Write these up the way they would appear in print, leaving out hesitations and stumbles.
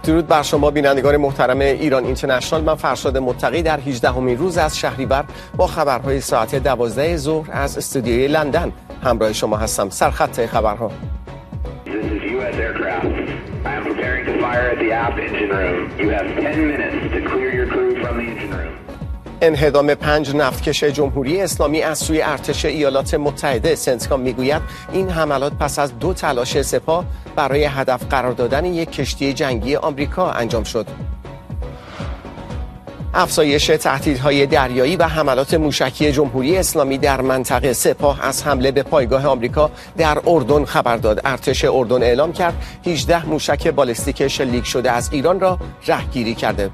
درود بر شما بینندگان محترم ایران اینترنشنال. من فرشاد متقی در 18مین روز از شهریور با خبرهای ساعت 12 ظهر از استودیوی لندن همراه شما هستم. سرخط خبرها: انهدام 5 نفتکش جمهوری اسلامی از سوی ارتش ایالات متحده. سنتکام میگوید این حملات پس از 2 تلاش سپاه برای هدف قرار دادن یک کشتی جنگی آمریکا انجام شد. افزایش تهدیدهای دریایی و حملات موشکی جمهوری اسلامی در منطقه. سپاه از حمله به پایگاه آمریکا در اردن خبر داد. ارتش اردن اعلام کرد 18 موشک بالستیک شلیک شده از ایران را رهگیری کرده.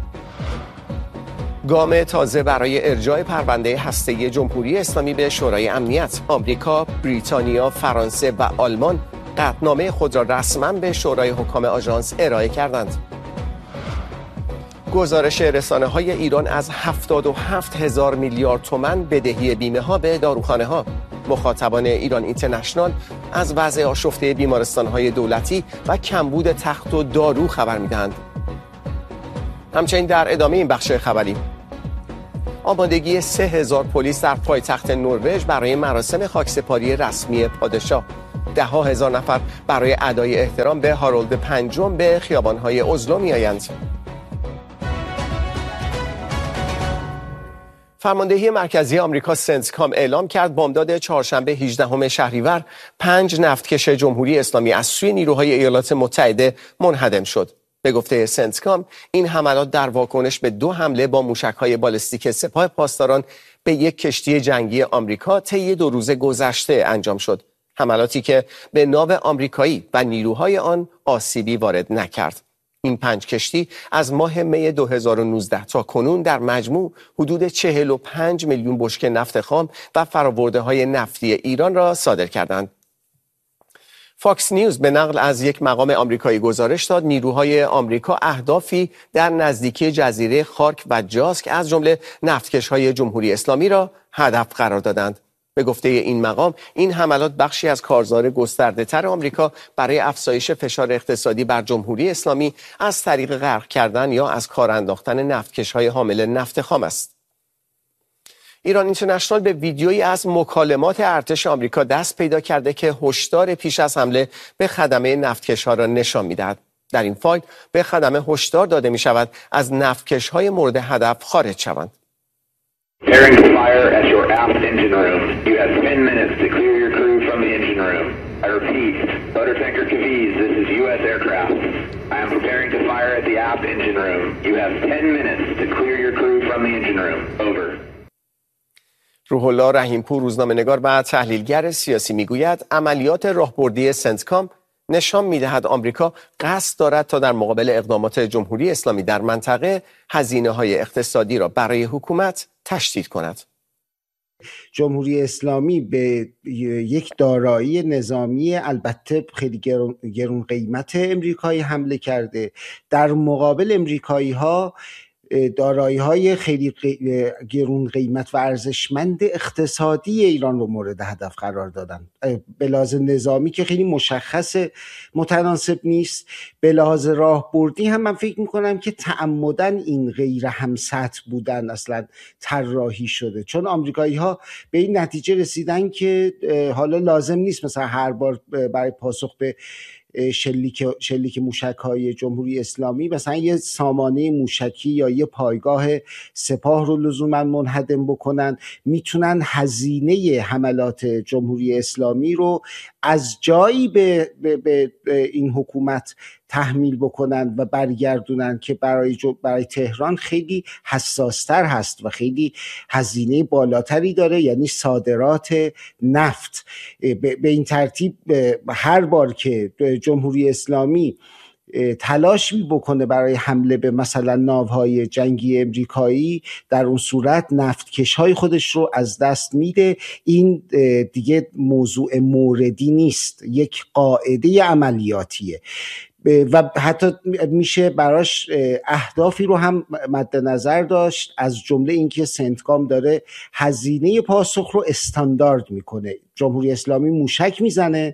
گام تازه برای ارجاع پرونده هسته‌ای جمهوری اسلامی به شورای امنیت. آمریکا، بریتانیا، فرانسه و آلمان قطعنامه خود را رسما به شورای حکام آژانس ارائه کردند. گزارش رسانه‌های ایران از 77,000 میلیارد تومان بدهی بیمه‌ها به داروخانه‌ها. مخاطبان ایران اینترنشنال از وضع آشفته بیمارستان‌های دولتی و کمبود تخت و دارو خبر می‌دهند. همچنین در ادامه این بخش خبری، آمادگی 3,000 پلیس در پایتخت نروژ برای مراسم خاکسپاری رسمی پادشاه. 10,000 نفر برای ادای احترام به هارولد پنجم به خیابان‌های اسلو می‌آیند. فرماندهی مرکزی آمریکا سنتکام اعلام کرد بامداد چهارشنبه 18 شهریور 5 نفتکش جمهوری اسلامی از سوی نیروهای ایالات متحده منهدم شد. به گفته سنتکام این حملات در واکنش به 2 حمله با موشک‌های بالستیک سپاه پاسداران به یک کشتی جنگی آمریکا طی 2 روز گذشته انجام شد. حملاتی که به ناو آمریکایی و نیروهای آن آسیبی وارد نکرد. این 5 کشتی از ماه می 2019 تا کنون در مجموع حدود 45 میلیون بشکه نفت خام و فرآورده‌های نفتی ایران را صادر کردند. فاکس نیوز به نقل از یک مقام آمریکایی گزارش داد نیروهای آمریکا اهدافی در نزدیکی جزیره خارک و جاسک از جمله نفتکش‌های جمهوری اسلامی را هدف قرار دادند. به گفته این مقام این حملات بخشی از کارزار گسترده‌تر آمریکا برای افزایش فشار اقتصادی بر جمهوری اسلامی از طریق غرق کردن یا از کار انداختن نفتکش‌های حامل نفت خام است. ایران اینترنشنال به ویدیویی از مکالمات ارتش آمریکا دست پیدا کرده که هشدار پیش از حمله به خدمه نفتکش‌ها را نشان می‌دهد. در این فایل به خدمه هشدار داده می‌شود از نفتکش‌های مورد هدف خارج شوند. Preparing to fire at your aft engine room. You have 10 minutes to clear your crew from the engine room. I repeat, motor tanker Cavite, this is U.S. aircraft. I am preparing to fire at the aft engine room. You have 10 minutes to clear your crew from the engine room. Over. روح الله رحیمپور روزنامه‌نگار و تحلیلگر سیاسی میگوید عملیات راهبردی سنتکام نشان می‌دهد آمریکا قصد دارد تا در مقابل اقدامات جمهوری اسلامی در منطقه هزینه‌های اقتصادی را برای حکومت تشدید کند. جمهوری اسلامی به یک دارایی نظامی البته خیلی گرون قیمت امریکایی حمله کرده. در مقابل امریکایی‌ها دارایی‌های خیلی گرون قیمت و ارزشمند اقتصادی ایران رو مورد هدف قرار دادن. به لحاظ نظامی که خیلی مشخص متناسب نیست، به لحاظ راهبردی هم من فکر میکنم که تعمدن این غیر همسطح بودن اصلا طراحی شده، چون آمریکایی‌ها به این نتیجه رسیدن که حالا لازم نیست مثلا هر بار برای پاسخ به شلیک موشک‌های جمهوری اسلامی مثلا یه سامانه موشکی یا یه پایگاه سپاه رو لزوما منهدم بکنن. میتونن هزینه حملات جمهوری اسلامی رو از جایی به این حکومت تحمیل بکنن و برگردونن که برای تهران خیلی حساستر هست و خیلی هزینه بالاتری داره، یعنی صادرات نفت. به این ترتیب هر بار که جمهوری اسلامی تلاش بکنه برای حمله به مثلا ناوهای جنگی امریکایی، در اون صورت نفتکش‌های خودش رو از دست میده. این دیگه موضوع موردی نیست، یک قاعده عملیاتیه و حتی میشه براش اهدافی رو هم مد نظر داشت، از جمله اینکه سنتکام داره هزینه پاسخ رو استاندارد میکنه. جمهوری اسلامی موشک میزنه،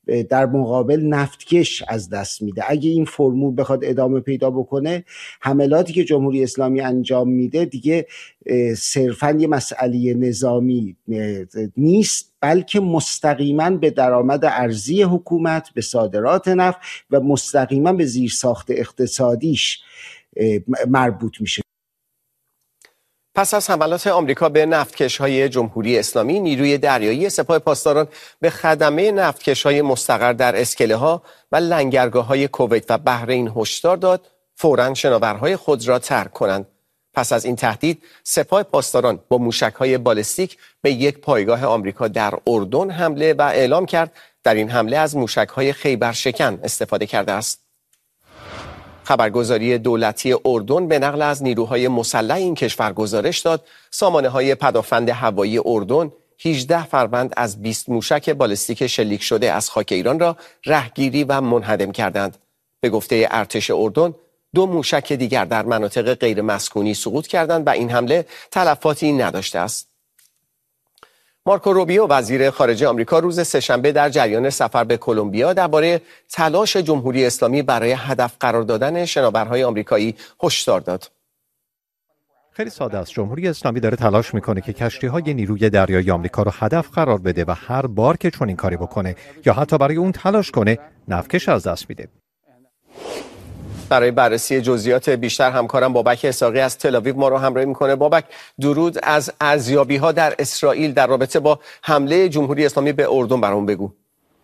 در مقابل نفتکش از دست میده. اگه این فرمول بخواد ادامه پیدا بکنه، حملاتی که جمهوری اسلامی انجام میده دیگه صرفاً یه مسئله نظامی نیست، بلکه مستقیما به درآمد ارزی حکومت، به صادرات نفت و مستقیما به زیرساخت اقتصادیش مربوط میشه. پس از حملات آمریکا به نفتکش‌های جمهوری اسلامی، نیروی دریایی سپاه پاسداران به خدمه نفتکش‌های مستقر در اسکله‌ها و لنگرگاه‌های کویت و بحرین هشدار داد فوراً شناورهای خود را ترک کنند. پس از این تهدید، سپاه پاسداران با موشک‌های بالستیک به یک پایگاه آمریکا در اردن حمله و اعلام کرد در این حمله از موشک‌های خیبرشکن استفاده کرده است. خبرگزاری دولتی اردن به نقل از نیروهای مسلح این کشور گزارش داد سامانه‌های پدافند هوایی اردن 18 فروند از 20 موشک بالستیک شلیک شده از خاک ایران را رهگیری و منهدم کردند. به گفته ارتش اردن، 2 موشک دیگر در مناطق غیر مسکونی سقوط کردند و این حمله تلفاتی نداشته است. مارکو روبیو وزیر خارجه آمریکا روز سه‌شنبه در جریان سفر به کلمبیا درباره تلاش جمهوری اسلامی برای هدف قرار دادن شناورهای آمریکایی هشدار داد. خیلی ساده است. جمهوری اسلامی داره تلاش میکنه که کشتی‌های نیروی دریایی آمریکا رو هدف قرار بده و هر بار که چنین کاری بکنه یا حتی برای اون تلاش کنه، نفتکش از دست میده. برای بررسی جزئیات بیشتر همکارم بابک اسحاقی از تل‌آویو ما رو همراهی میکنه. بابک، درود، از ارزیابی‌ها در اسرائیل در رابطه با حمله جمهوری اسلامی به اردن برام بگو.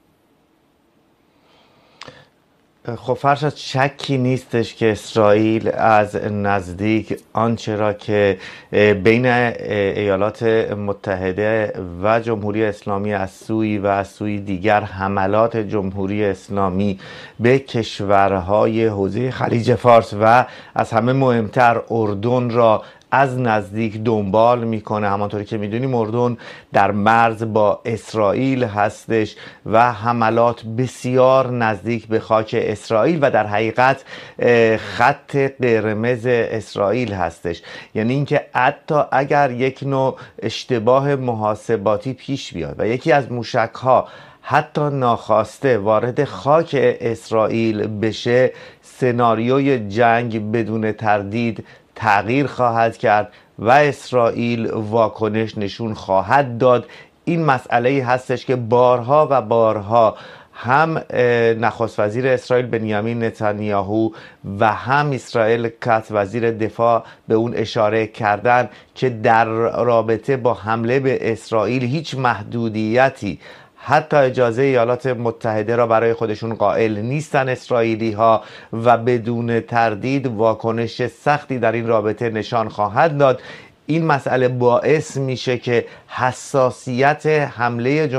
خب فرشاد، شکی نیستش که اسرائیل از نزدیک آنچه را که بین ایالات متحده و جمهوری اسلامی از سوی و از سوی دیگر حملات جمهوری اسلامی به کشورهای حوزه خلیج فارس و از همه مهمتر اردن را از نزدیک دنبال میکنه. همانطوری که میدونیم اردن در مرز با اسرائیل هستش و حملات بسیار نزدیک به خاک اسرائیل و در حقیقت خط قرمز اسرائیل هستش. یعنی اینکه حتی اگر یک نوع اشتباه محاسباتی پیش بیاد و یکی از موشک‌ها حتی ناخواسته وارد خاک اسرائیل بشه، سناریوی جنگ بدون تردید تغییر خواهد کرد و اسرائیل واکنش نشون خواهد داد. این مسئله هستش که بارها و بارها هم نخست وزیر اسرائیل بنیامین نتانیاهو و هم اسرائیل کاتز وزیر دفاع به اون اشاره کردن که در رابطه با حمله به اسرائیل هیچ محدودیتی، حتی اجازه ایالات متحده را برای خودشون قائل نیستن اسرائیلی ها و بدون تردید واکنش سختی در این رابطه نشان خواهد داد. این مسئله باعث میشه که حساسیت حمله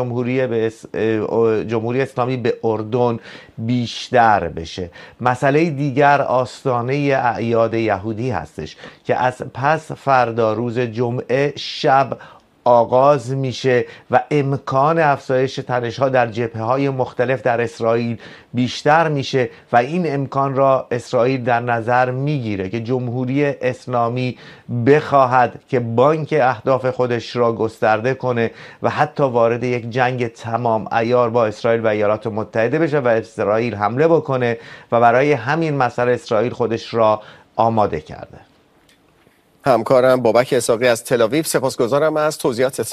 جمهوری اسلامی به اردن بیشتر بشه. مسئله دیگر آستانه اعیاد یهودی هستش که از پس فردا روز جمعه شب آغاز میشه و امکان افزایش تنش‌ها در جبهه‌های مختلف در اسرائیل بیشتر میشه و این امکان را اسرائیل در نظر میگیره که جمهوری اسلامی بخواهد که بانک اهداف خودش را گسترده کنه و حتی وارد یک جنگ تمام عیار با اسرائیل و ایالات متحده بشه و اسرائیل حمله بکنه و برای همین مسئله اسرائیل خودش را آماده کرده. همکارم بابک اسحاقی از تل‌آویو، سپاسگزارم از توضیحاتت.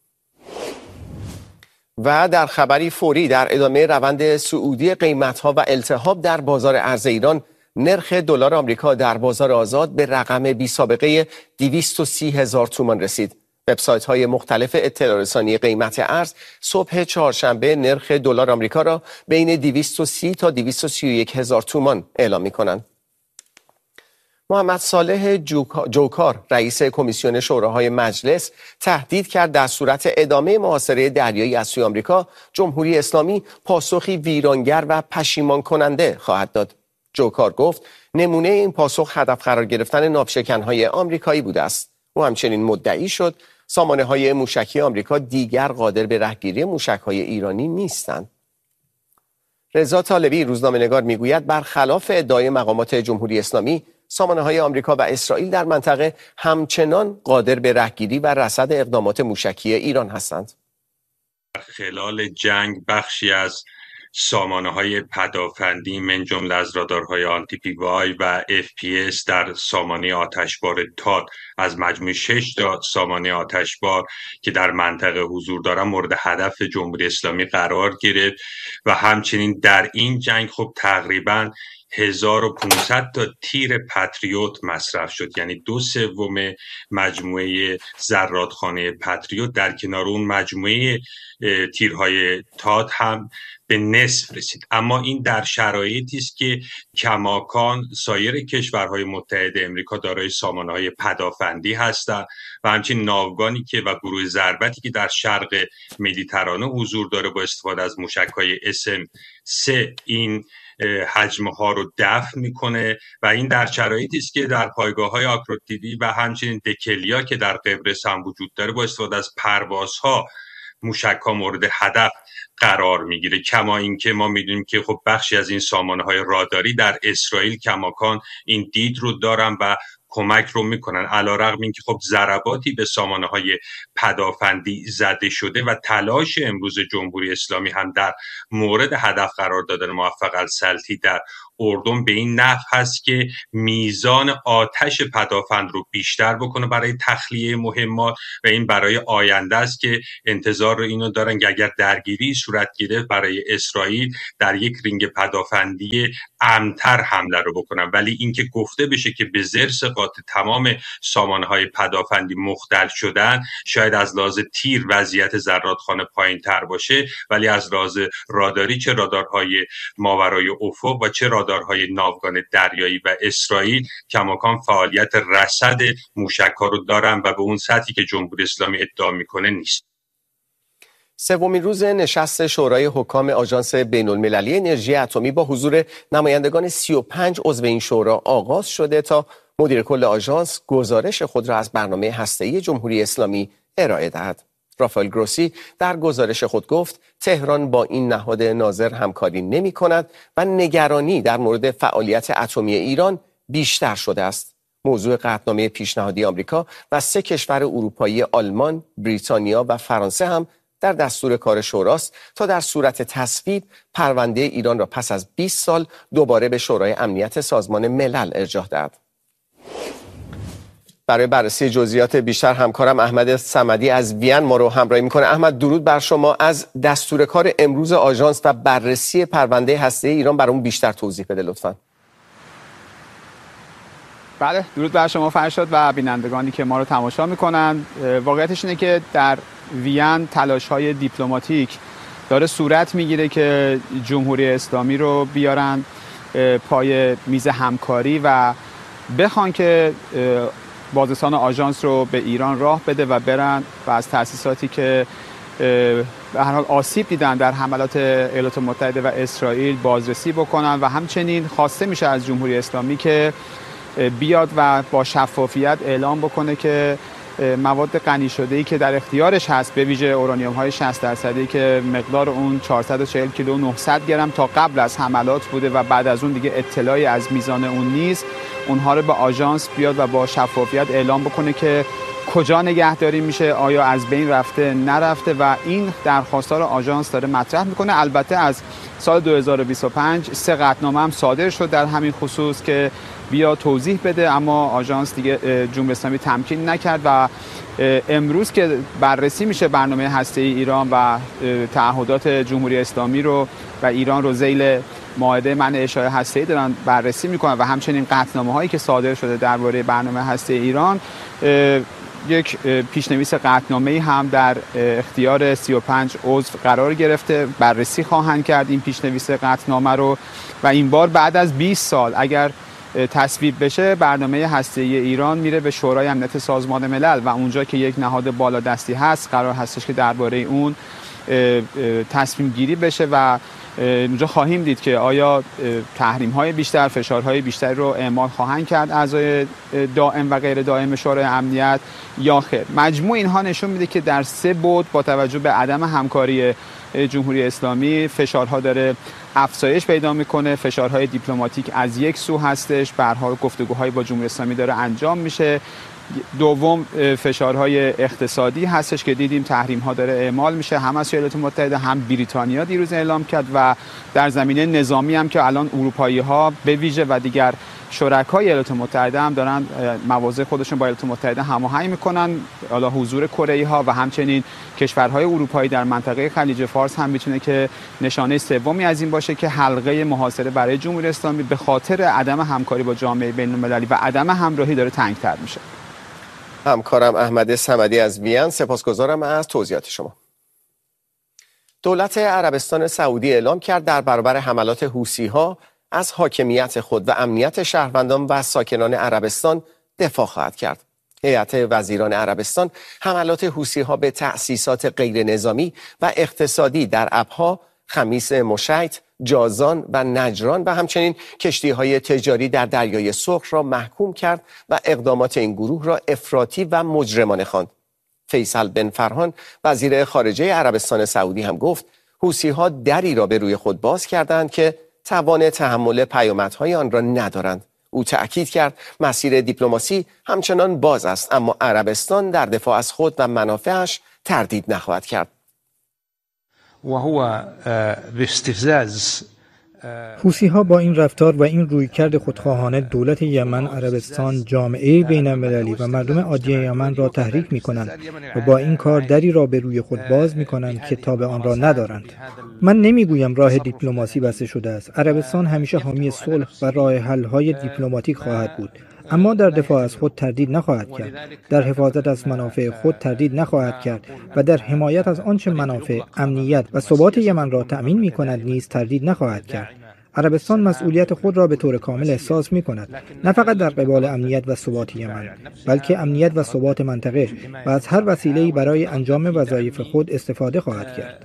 و در خبری فوری در ادامه روند صعودی قیمت‌ها و التهاب در بازار ارز ایران، نرخ دلار آمریکا در بازار آزاد به رقم بی‌سابقه 230,000 تومان رسید. وبسایت‌های مختلف اطلاع رسانی قیمت ارز صبح چهارشنبه نرخ دلار آمریکا را بین 230 تا 231,000 تومان اعلام می‌کنند. محمد صالح جوکار، رئیس کمیسیون شوراهای مجلس، تهدید کرد در صورت ادامه محاصره دریایی از سوی آمریکا، جمهوری اسلامی پاسخی ویرانگر و پشیمان کننده خواهد داد. جوکار گفت نمونه این پاسخ هدف قرار گرفتن ناوشکن‌های آمریکایی بوده است. او همچنین مدعی شد سامانه‌های موشکی آمریکا دیگر قادر به رهگیری موشک‌های ایرانی نیستند. رضا طالبی، روزنامه‌نگار، میگوید برخلاف ادعای مقامات جمهوری اسلامی، سامانه‌های آمریکا و اسرائیل در منطقه همچنان قادر به رهگیری و رصد اقدامات موشکی ایران هستند. خلال جنگ بخشی از سامانه‌های پدافندی من جمله از رادارهای آنتی پی وای و FPS در سامانه آتشبار تاد از مجموع 6 تا سامانه آتشبار که در منطقه حضور دارن مورد هدف جمهوری اسلامی قرار گرفت و همچنین در این جنگ خب تقریباً 1500 تا تیر پتریوت مصرف شد، یعنی 2/3 مجموعه زرادخانه پتریوت در کنار اون مجموعه تیرهای تاد هم به نصف رسید. اما این در شرایطی است که کماکان سایر کشورهای متحد امریکا دارای سامانه‌های پدافندی هستند و همچنین ناوگانی که و گروه ضربتی که در شرق مدیترانه حضور داره با استفاده از موشک‌های SM-3 این حجمها رو دفع میکنه و این در شرایطی است که در پایگاه‌های آکروتیدی و همچنین دکلیا که در قبرس هم وجود داره با استفاده از پروازها موشک‌ها مورد هدف قرار میگیره. کما اینکه ما میدونیم که خب بخشی از این سامانه‌های راداری در اسرائیل کماکان این دید رو دارن و کمک رو میکنن، علیرغم اینکه خب ضرباتی به سامانه‌های پدافندی زده شده و تلاش امروز جمهوری اسلامی هم در مورد هدف قرار دادن موفق السلطی در اردن به این نحو هست که میزان آتش پدافند رو بیشتر بکنه برای تخلیه مهمات و این برای آینده است که انتظار رو اینو دارن که اگر درگیری صورت گرفت برای اسرائیل در یک رینگ پدافندی امن‌تر حمله رو بکنن. ولی اینکه گفته بشه که به زر سقاط تمام سامانه‌های پدافندی مختل شدن، شاید از لحاظ تیر وضعیت زرادخانه پایین‌تر باشه، ولی از لحاظ راداری چه رادارهای ماورای افق و چه رادارهای ناوگان دریایی و اسرائیل کماکان فعالیت رصد موشک‌ها رو دارن و به اون سطحی که جمهوری اسلامی ادعا میکنه نیست. سومین روز نشست شورای حکام آژانس بین‌المللی انرژی اتمی با حضور نمایندگان 35 عضو این شورا آغاز شده تا مدیر کل آژانس گزارش خود را از برنامه هسته‌ای جمهوری اسلامی ارائه دهد. رافائل گروسی در گزارش خود گفت تهران با این نهاد ناظر همکاری نمی کند و نگرانی در مورد فعالیت اتمی ایران بیشتر شده است. موضوع قطعنامه پیشنهادی آمریکا و 3 کشور اروپایی آلمان، بریتانیا و فرانسه هم در دستور کار شوراست تا در صورت تصویب پرونده ایران را پس از 20 سال دوباره به شورای امنیت سازمان ملل ارجاع دهد. برای بررسی جزئیات بیشتر همکارم احمد صمدی از وین ما رو همراهی میکنه. احمد درود بر شما. از دستور کار امروز آژانس و بررسی پرونده هسته‌ای ایران برامون بیشتر توضیح بده لطفاً. بله، درود بر شما فرشاد و بینندگانی که ما رو تماشا میکنن. واقعیتش اینه که در وین تلاش‌های دیپلماتیک داره صورت میگیره که جمهوری اسلامی رو بیارن پای میز همکاری و بخوان که بازرسان آژانس رو به ایران راه بده و برن و از تأسیساتی که به هر حال آسیب دیدن در حملات ایالات متحده و اسرائیل بازرسی بکنن و همچنین خواسته میشه از جمهوری اسلامی که بیاد و با شفافیت اعلام بکنه که مواد غنی شده‌ای که در اختیارش هست، به ویژه اورانیوم‌های 60% که مقدار اون 440 کیلو و 900 گرم تا قبل از حملات بوده و بعد از اون دیگه اطلاعی از میزان اون نیست، اونها رو به آژانس بیاد و با شفافیت اعلام بکنه که کجا نگهداری میشه، آیا از بین رفته نرفته و این درخواست‌ها رو آژانس داره مطرح میکنه. البته از سال 2025 3 قطعنامه هم صادر شد در همین خصوص که بیا توضیح بده، اما آژانس دیگه جمهوری اسلامی تمکین نکرد و امروز که بررسی میشه برنامه هسته‌ای ایران و تعهدات جمهوری اسلامی رو و ایران رو ذیل معاهده منع اشاعه هسته‌ای دارن بررسی میکنن و همچنین قطعنامه‌هایی که صادر شده درباره برنامه هسته‌ای ایران، یک پیشنویس قطعنامه‌ای هم در اختیار 35 عضو قرار گرفته. بررسی خواهند کرد این پیشنویس قطعنامه رو و این بار بعد از 20 سال اگر تصویب بشه برنامه هسته‌ای ایران میره به شورای امنیت سازمان ملل و اونجا که یک نهاد بالادستی هست قرار هستش که درباره اون تصمیم گیری بشه و اونجا خواهیم دید که آیا تحریم‌های بیشتر، فشارهای بیشتری رو اعمال خواهند کرد اعضای دائم و غیر دائم شورای امنیت یا خیر. مجموع اینها نشون میده که در 3 بعد با توجه به عدم همکاری جمهوری اسلامی فشارها داره افزایش پیدا میکنه. فشارهای دیپلماتیک از یک سو هستش، به هر حال گفتگوهای با جمهوری اسلامی داره انجام میشه. دوم فشارهای اقتصادی هستش که دیدیم تحریم ها داره اعمال میشه، هم از ایالات متحده هم بریتانیا دیروز اعلام کرد و در زمینه نظامی هم که الان اروپایی ها به ویژه و دیگر شرکای ایالات متحده هم دارن مواضع خودشون با ایالات متحده هماهنگ میکنن. حالا حضور کره‌ای ها و همچنین کشورهای اروپایی در منطقه خلیج فارس هم میتونه که نشانه سومی از این باشه که حلقه محاصره برای جمهوری اسلامی به خاطر عدم همکاری با جامعه بین‌المللی و عدم همراهی داره تنگ‌تر میشه. همکارم احمد صمدی از وین، سپاسگزارم از توضیحات شما. دولت عربستان سعودی اعلام کرد در برابر حملات حوثی‌ها از حاکمیت خود و امنیت شهروندان و ساکنان عربستان دفاع خواهد کرد. هیئت وزیران عربستان حملات حوثی‌ها به تأسیسات غیر نظامی و اقتصادی در ابها، خمیس مشیط، جازان و نجران و همچنین کشتی‌های تجاری در دریای سرخ را محکوم کرد و اقدامات این گروه را افراطی و مجرمانه خواند. فیصل بن فرحان وزیر خارجه عربستان سعودی هم گفت حوثی‌ها دری را به روی خود باز کردند که توان تحمل پیامدهای آن را ندارند. او تأکید کرد مسیر دیپلماسی همچنان باز است، اما عربستان در دفاع از خود و منافعش تردید نخواهد کرد. حوثی‌ها با این رفتار و این رویکرد خودخواهانه دولت یمن، عربستان، جامعه بین‌المللی و مردم عادی یمن را تحریک می‌کنند و با این کار دری را به روی خود باز می‌کنند که تاب آن را ندارند. من نمی‌گویم راه دیپلماسی بسته شده است. عربستان همیشه حامی صلح و راه حل‌های دیپلماتیک خواهد بود، اما در دفاع از خود تردید نخواهد کرد، در حفاظت از منافع خود تردید نخواهد کرد و در حمایت از آنچه منافع، امنیت و ثبات یمن را تأمین می‌کند نیز تردید نخواهد کرد. عربستان مسئولیت خود را به طور کامل احساس می‌کند، نه فقط در قبال امنیت و ثبات یمن، بلکه امنیت و ثبات منطقه و از هر وسیله‌ای برای انجام وظایف خود استفاده خواهد کرد.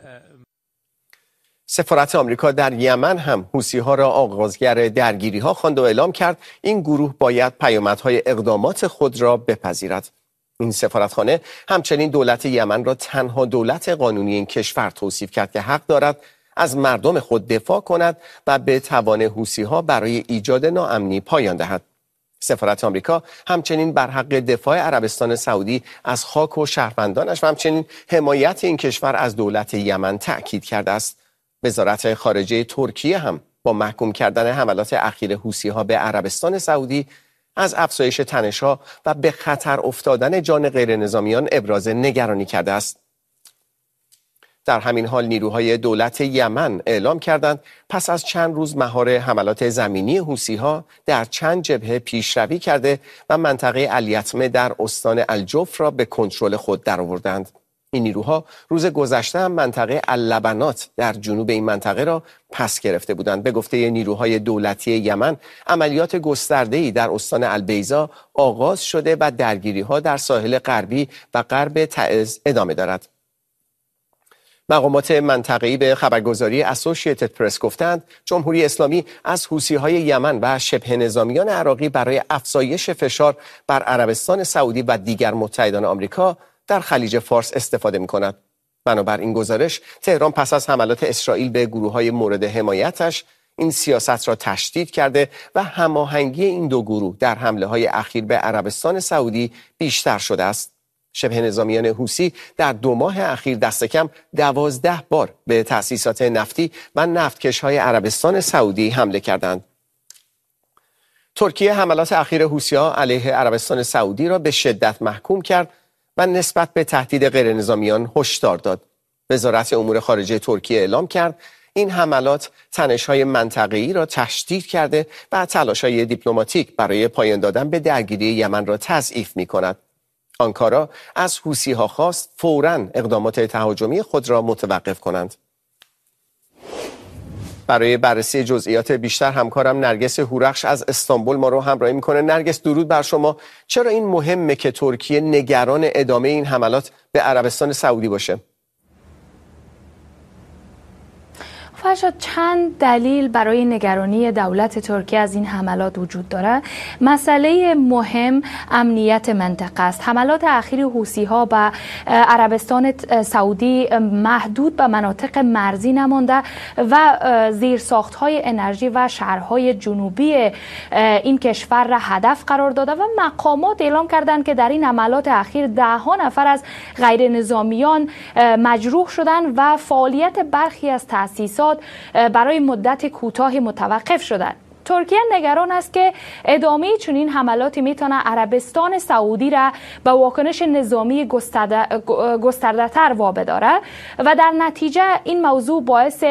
سفارت آمریکا در یمن هم حوثی‌ها را آغازگر درگیری‌ها خواند و اعلام کرد این گروه باید پیامدهای اقدامات خود را بپذیرد. این سفارتخانه همچنین دولت یمن را تنها دولت قانونی این کشور توصیف کرد که حق دارد از مردم خود دفاع کند و به توان حوثی‌ها برای ایجاد ناامنی پایان دهد. سفارت آمریکا همچنین بر حق دفاع عربستان سعودی از خاک و شهروندانش و همچنین حمایت این کشور از دولت یمن تأکید کرده است. وزارت خارجه ترکیه هم با محکوم کردن حملات اخیر حوثی‌ها به عربستان سعودی از افزایش تنش‌ها و به خطر افتادن جان غیر نظامیان ابراز نگرانی کرده است. در همین حال نیروهای دولت یمن اعلام کردند پس از چند روز مهار حملات زمینی حوثی‌ها در چند جبهه پیشروی کرده و منطقه الیتمه در استان الجوف را به کنترل خود درآوردند. این نیروها روز گذشته هم منطقه اللبنات در جنوب این منطقه را پس گرفته بودند. به گفته نیروهای دولتی یمن عملیات گسترده‌ای در استان البیضا آغاز شده و درگیری‌ها در ساحل غربی و غرب تعز ادامه دارد. مقامات منطقه‌ای به خبرگزاری اسوسییتد پرس گفتند جمهوری اسلامی از حوثی‌های یمن و شبه نظامیان عراقی برای افزایش فشار بر عربستان سعودی و دیگر متحدان آمریکا در خلیج فارس استفاده می‌کند. بنابر این گزارش تهران پس از حملات اسرائیل به گروه‌های مورد حمایتش این سیاست را تشدید کرده و هماهنگی این دو گروه در حمله‌های اخیر به عربستان سعودی بیشتر شده است. شبه نظامیان حوثی در 2 ماه اخیر دست کم 12 بار به تأسیسات نفتی و نفتکش‌های عربستان سعودی حمله کردند. ترکیه حملات اخیر حوثی‌ها علیه عربستان سعودی را به شدت محکوم کرد و نسبت به تهدید غیر نظامیان هشدار داد. وزارت امور خارجه ترکیه اعلام کرد این حملات تنش‌های منطقه‌ای را تشدید کرده و تلاش‌های دیپلماتیک برای پایان دادن به درگیری یمن را تضعیف می‌کند. آنکارا از حوثی‌ها خواست فوراً اقدامات تهاجمی خود را متوقف کنند. برای بررسی جزئیات بیشتر همکارم نرگس هورخش از استانبول ما رو همراهی میکنه. نرگس درود بر شما. چرا این مهمه که ترکیه نگران ادامه این حملات به عربستان سعودی باشه؟ فرشاد، چند دلیل برای نگرانی دولت ترکیه از این حملات وجود داره. مسئله مهم امنیت منطقه است. حملات اخیر حوثی‌ها به عربستان سعودی محدود به مناطق مرزی نمانده و زیرساخت‌های انرژی و شهرهای جنوبی این کشور را هدف قرار داده و مقامات اعلام کردند که در این حملات اخیر 10 نفر از غیر نظامیان مجروح شدند و فعالیت برخی از تأسیسات برای مدت کوتاهی متوقف شدند. ترکیه نگران است که ادامه چنین حملاتی میتونه عربستان سعودی را به واکنش نظامی گسترده‌تر وابداره و در نتیجه این موضوع باعث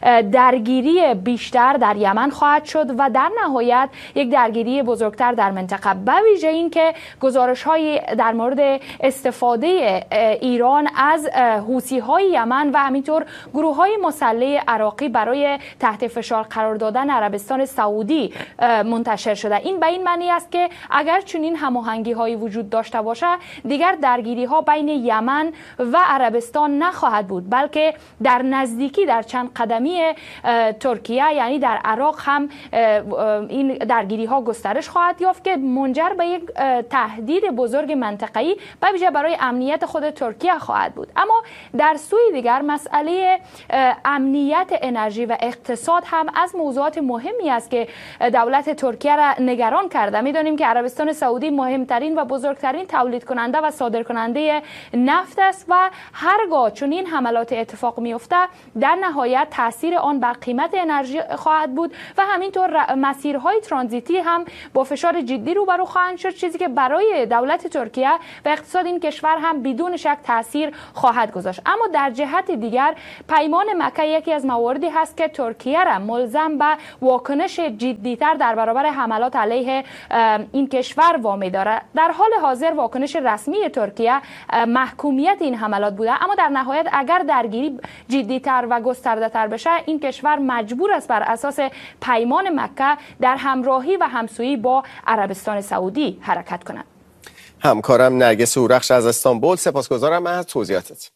درگیری بیشتر در یمن خواهد شد و در نهایت یک درگیری بزرگتر در منطقه، به ویژه این که گزارش‌های در مورد استفاده ایران از حوثی‌های یمن و همینطور گروه‌های مسلح عراقی برای تحت فشار قرار دادن عربستان سعودی منتشر شده. این به این معنی است که اگر چنین هماهنگی‌هایی وجود داشته باشه، دیگر درگیری‌ها بین یمن و عربستان نخواهد بود، بلکه در نزدیکی در چند قدمی ترکیه یعنی در عراق هم این درگیری‌ها گسترش خواهد یافت که منجر به یک تهدید بزرگ منطقه‌ای به ویژه برای امنیت خود ترکیه خواهد بود. اما در سوی دیگر مسئله امنیت انرژی و اقتصاد هم از موضوعات مهمی است که دولت ترکیه را نگران کرده. می‌دانیم که عربستان سعودی مهمترین و بزرگترین تولید کننده و صادر کننده نفت است و هرگاه چنین حملات اتفاق می‌افته در نهایت تاثیر آن بر قیمت انرژی خواهد بود و همینطور مسیرهای ترانزیتی هم با فشار جدی روبرو خواهند شد، چیزی که برای دولت ترکیه و اقتصاد این کشور هم بدون شک تاثیر خواهد گذاشت. اما در جهت دیگر پیمان مکه یکی از مواردی هست که ترکیه را ملزم به واکنش جدی‌تر در برابر حملات علیه این کشور وامی داره. در حال حاضر واکنش رسمی ترکیه محکومیت این حملات بوده، اما در نهایت اگر درگیری جدی‌تر و گسترده‌تر بشه، این کشور مجبور است بر اساس پیمان مکه در همراهی و همسویی با عربستان سعودی حرکت کند. همکارم نرگس هورخش از استانبول، سپاسگزارم از توضیحاتت.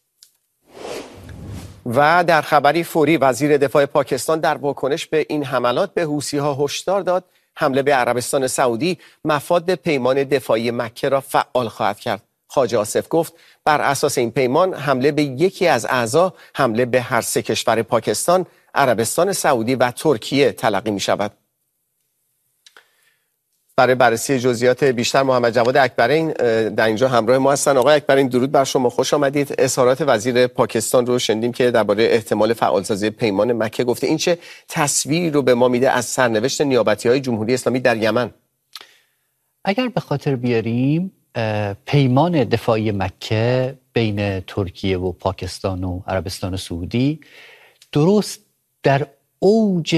و در خبری فوری وزیر دفاع پاکستان در واکنش به این حملات به حوثی‌ها هشدار داد حمله به عربستان سعودی مفاد پیمان دفاعی مکه را فعال خواهد کرد. خواجه آصف گفت بر اساس این پیمان حمله به یکی از اعضا حمله به هر سه کشور پاکستان، عربستان سعودی و ترکیه تلقی می شود. برای بررسی جزئیات بیشتر محمد جواد اکبرین در اینجا همراه ما هستن. آقای اکبرین، درود بر شما، خوش آمدید. اظهارات وزیر پاکستان رو شنیدیم که درباره احتمال فعالسازی پیمان مکه گفته. این چه تصویری رو به ما میده از سرنوشت نیابتی‌های جمهوری اسلامی در یمن؟ اگر به خاطر بیاریم پیمان دفاعی مکه بین ترکیه و پاکستان و عربستان سعودی درست در اوج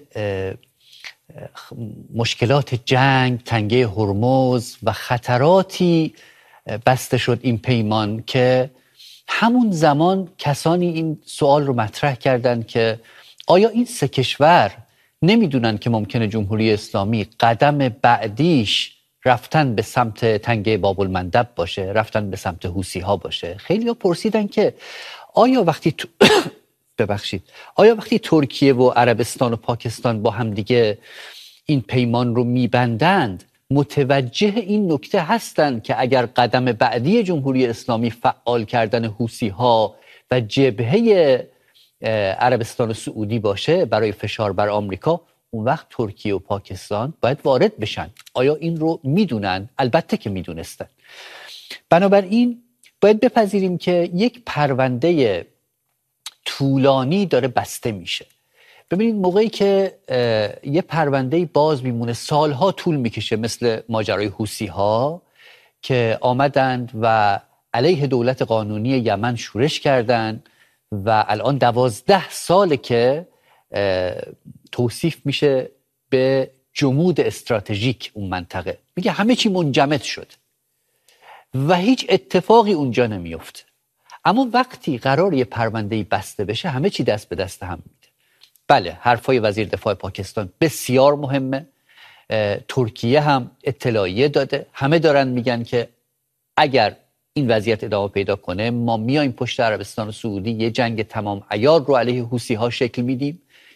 مشکلات جنگ، تنگه هرمز و خطراتی بسته شد این پیمان که همون زمان کسانی این سوال رو مطرح کردند که آیا این سه کشور نمیدونن که ممکنه جمهوری اسلامی قدم بعدیش رفتن به سمت تنگه باب المندب باشه، رفتن به سمت حوثی ها باشه. خیلی ها پرسیدن که آیا وقتی آیا وقتی ترکیه و عربستان و پاکستان با هم دیگه این پیمان رو میبندند متوجه این نکته هستند که اگر قدم بعدی جمهوری اسلامی فعال کردن حوثی ها و جبهه عربستان و سعودی باشه برای فشار بر آمریکا، اون وقت ترکیه و پاکستان باید وارد بشن؟ آیا این رو میدونن؟ البته که میدونستن. بنابراین باید بپذیریم که یک پرونده طولانی داره بسته میشه. ببینید موقعی که یه پرونده باز میمونه سالها طول میکشه، مثل ماجرای حوثی ها که آمدند و علیه دولت قانونی یمن شورش کردند و الان 12 ساله که توصیف میشه به جمود استراتژیک اون منطقه. میگه همه چی منجمد شد و هیچ اتفاقی اونجا نمیفته. اما وقتی قرار یه پرونده بسته بشه همه چی دست به دست هم میده. بله، حرفای وزیر دفاع پاکستان بسیار مهمه. ترکیه هم اطلاعیه داده. همه دارن میگن که اگر این وضعیت ادامه پیدا کنه ما میایم پشت عربستان و سعودی یه جنگ تمام عیار رو علیه حوثی ها شکل میدیم.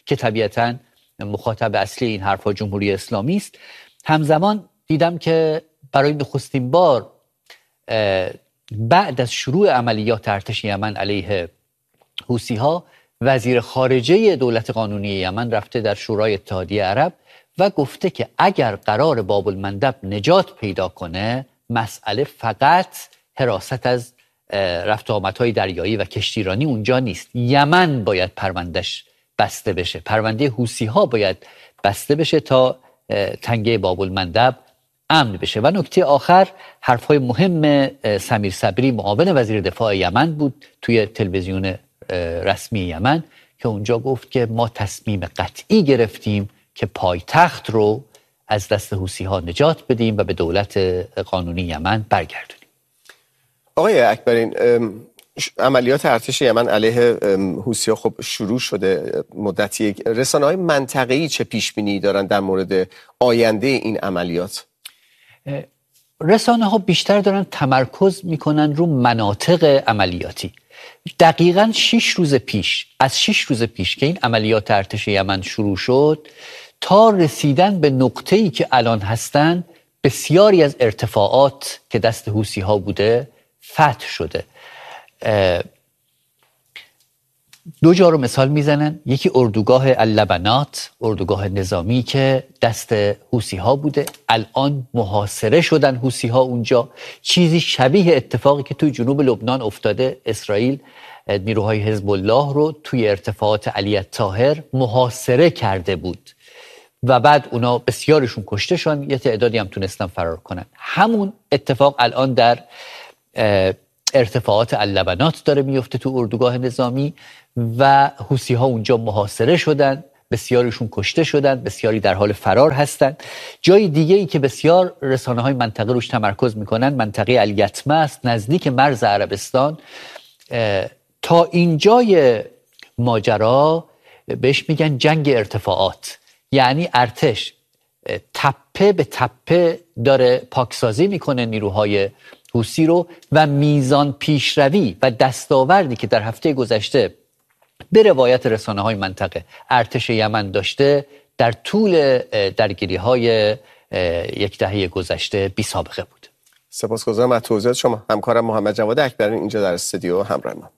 که طبیعتاً مخاطب اصلی این حرفها جمهوری اسلامی است. همزمان دیدم که برای نخستین بار بعد از شروع عملیات ارتش یمن علیه حوثی‌ها وزیر خارجه دولت قانونی یمن رفته در شورای اتحادیه عرب و گفته که اگر قرار باب المندب نجات پیدا کنه، مسئله فقط حراست از رفت و آمدهای دریایی و کشتیرانی اونجا نیست. یمن باید پروندهش بسته بشه، پرونده حوثی‌ها باید بسته بشه تا تنگه باب المندب امن بشه. و نکته آخر حرفهای مهم سمیر صبری معاون وزیر دفاع یمن بود توی تلویزیون رسمی یمن که اونجا گفت که ما تصمیم قطعی گرفتیم که پایتخت رو از دست حوثی‌ها نجات بدیم و به دولت قانونی یمن برگردونیم. آقای اکبرین، عملیات ارتش یمن علیه حوثی‌ها خب شروع شده مدتی. رسانه‌های منطقه‌ای چه پیش‌بینی دارن در مورد آینده این عملیات؟ رسانه‌ها بیشتر دارن تمرکز میکنن رو مناطق عملیاتی. دقیقاً 6 روز پیش، از 6 روز پیش که این عملیات ارتش یمن شروع شد تا رسیدن به نقطه‌ای که الان هستن، بسیاری از ارتفاعات که دست حوثی‌ها بوده فتح شده. دو جا رو مثال میزنن. یکی اردوگاه اللبنات، اردوگاه نظامی که دست حوثی‌ها بوده، الان محاصره شدن حوثی‌ها اونجا. چیزی شبیه اتفاقی که توی جنوب لبنان افتاده، اسرائیل نیروهای حزب الله رو توی ارتفاعات علی الطاهر محاصره کرده بود و بعد اونا بسیارشون کشته شدن، یه تعدادی هم تونستن فرار کنن. همون اتفاق الان در ارتفاعات اللبنات داره میفته تو اردوگاه نظامی و حوثی‌ها اونجا محاصره شدن، بسیاریشون کشته شدن، بسیاری در حال فرار هستن. جای دیگه‌ای که بسیار رسانه‌های منطقه روش تمرکز میکنن منطقه الیتمه است، نزدیک مرز عربستان. تا اینجای ماجرا بهش میگن جنگ ارتفاعات، یعنی ارتش تپه به تپه داره پاکسازی میکنه نیروهای حوثی رو و میزان پیشروی و دستاوردی که در هفته گذشته به روایت رسانه‌های منطقه ارتش یمن داشته در طول درگیری‌های یک دهه گذشته بی سابقه بود. سپاسگزارم از توضیحات شما. همکارم محمد جواد اکبرین اینجا در استودیو همراه ما.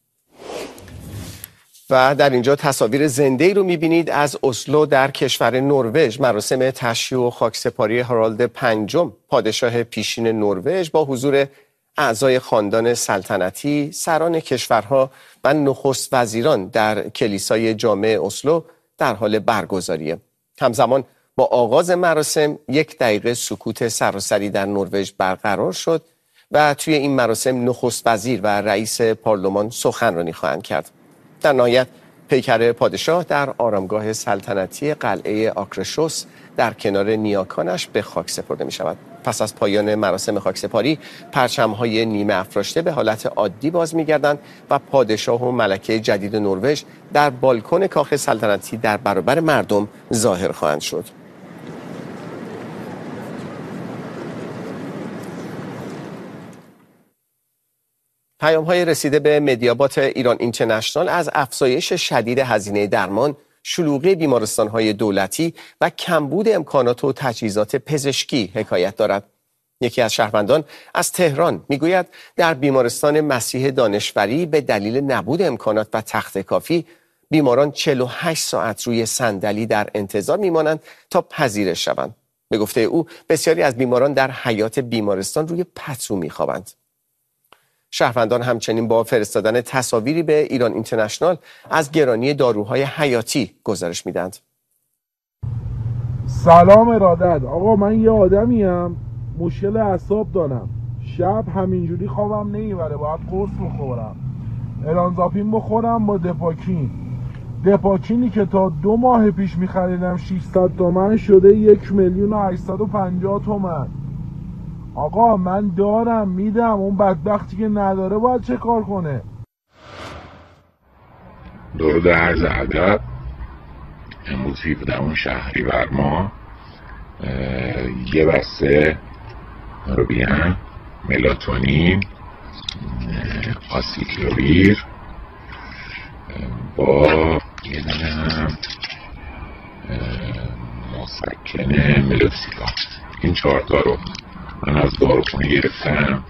و در اینجا تصاویر زنده‌ای رو می‌بینید از اسلو در کشور نروژ. مراسم تشییع و خاکسپاری هارالد پنجم، پادشاه پیشین نروژ، با حضور اعضای خاندان سلطنتی، سران کشورها و نخست وزیران در کلیسای جامع اسلو در حال برگزاریه. همزمان با آغاز مراسم 1 دقیقه سکوت سراسری در نروژ برقرار شد و توی این مراسم نخست وزیر و رئیس پارلمان سخنرانی خواهند کرد. در نهایت پیکر پادشاه در آرامگاه سلطنتی قلعه آکرشوس در کنار نیاکانش به خاک سپرده می شود. پس از پایان مراسم خاکسپاری، پرچم‌های نیمه افراشته به حالت عادی باز می‌گردند و پادشاه و ملکه جدید نروژ در بالکن کاخ سلطنتی در برابر مردم ظاهر خواهند شد. پیام‌های رسیده به مدیابات ایران اینترنشنال از افزایش شدید هزینه درمان، شلوغی بیمارستان‌های دولتی و کمبود امکانات و تجهیزات پزشکی حکایت دارد. یکی از شهروندان از تهران میگوید در بیمارستان مسیح دانشوری به دلیل نبود امکانات و تخت کافی، بیماران 48 ساعت روی صندلی در انتظار میمانند تا پذیرش شوند. به گفته او بسیاری از بیماران در حیاط بیمارستان روی پتو میخوابند. شهروندان همچنین با فرستادن تصاویری به ایران اینترنشنال از گرانی داروهای حیاتی گزارش میدند. سلام ارادت. آقا من یه آدمیم مشکل اعصاب دارم، شب همینجوری خوابم نمیبره، باید قرص بخورم، الانزاپین بخورم با دپاکینی که تا 2 ماه پیش میخریدم 600 تومن شده 1,850,000 تومن. آقا من دارم میدم، اون بدبختی که نداره باید چه کار کنه؟ درود عرض ادب. امروز 17 شهریور ماه، یه بسته روبیان، ملاتونین، آسیکلویر با یه دونه هم مسکن ملوکسیکام. این 4 تا رو من از داروخونه گرفتم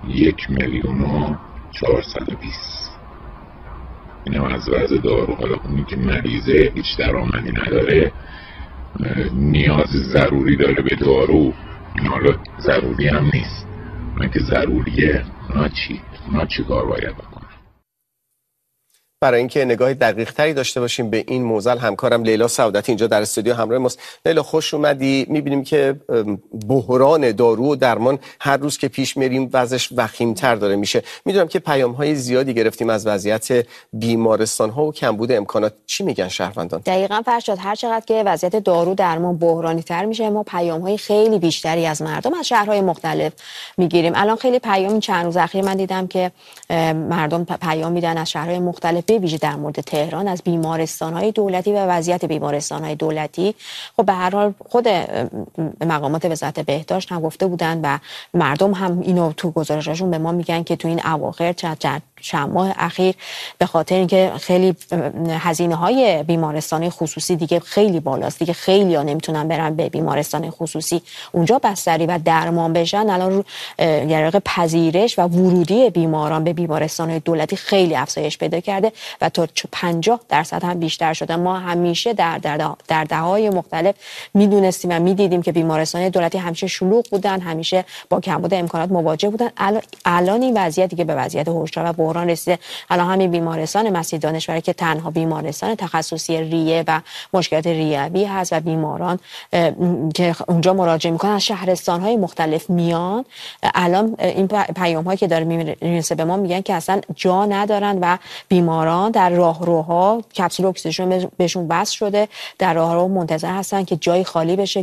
1,420,000. اینم از وضع دارو. حالا اونی که مریضه هیچ درآمدی نداره، نیاز ضروری داره به دارو، این حالا ضروری هم نیست، من که ضروریه اونا چی کار باید بکنم؟ برای اینکه نگاه دقیق تری داشته باشیم به این موزل، همکارم لیلا سعادتی اینجا در استودیو همراه ماست. لیلا خوش اومدی. میبینیم که بحران دارو و درمان هر روز که پیش میریم وضعش وخیم‌تر داره میشه. میدونم که پیام‌های زیادی گرفتیم از وضعیت بیمارستان‌ها و کمبود امکانات. چی میگن شهروندان؟ دقیقاً فرشاد، هر چقدر که وضعیت دارو درمان بحرانی‌تر میشه، ما پیام‌های خیلی بیشتری از مردم از شهرهای مختلف میگیریم. الان خیلی پیام چند روز اخیر من دیدم که مردم پیام میدن از شهرهای مختلف، به ویژه در مورد تهران، از بیمارستان‌های دولتی و وضعیت بیمارستان‌های دولتی. خب به هر حال خود مقامات وزارت بهداشت هم گفته بودن و مردم هم اینو تو گزارشاشون به ما میگن که تو این اواخر چند ماه اخیر به خاطر اینکه خیلی هزینه‌های بیمارستان خصوصی دیگه خیلی بالاست، دیگه خیلی‌ها نمیتونن برن به بیمارستان خصوصی اونجا بستری و درمان بشن. الان یعنی پذیرش و ورودی بیماران به بیمارستان‌های دولتی خیلی افزایش پیدا کرده و تا 50% هم بیشتر شده. ما همیشه در دهه‌های مختلف میدونستیم و میدیدیم که بیمارستان دولتی همیشه شلوغ بودن، همیشه با کمبود امکانات مواجه بودن. الان این وضعیتی که به وضعیت هشدار و بحران رسیده، الان همین بیمارستان مسیح دانشوری که تنها بیمارستان تخصصی ریه و مشکلات ریوی هست و بیماران که اونجا مراجعه میکنن از شهرستان‌های مختلف میان، الان این پیام‌هایی که داره میرسه به ما میگن که اصلا جا ندارن و بیماران در راهروها کپسول اکسیژن بهشون وصل شده، در راهرو منتظر هستن که جای خالی بشه